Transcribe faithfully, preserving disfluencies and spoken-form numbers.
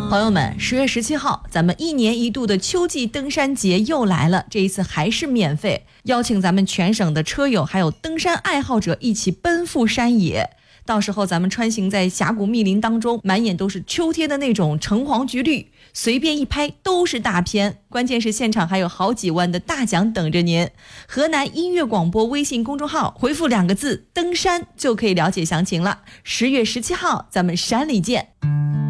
朋友们，十月十七号，咱们一年一度的秋季登山节又来了，这一次还是免费，邀请咱们全省的车友还有登山爱好者一起奔赴山野。到时候咱们穿行在峡谷密林当中，满眼都是秋天的那种橙黄橘绿，随便一拍都是大片。关键是现场还有好几万的大奖等着您。河南音乐广播微信公众号回复两个字登山就可以了解详情了。十月十七号咱们山里见。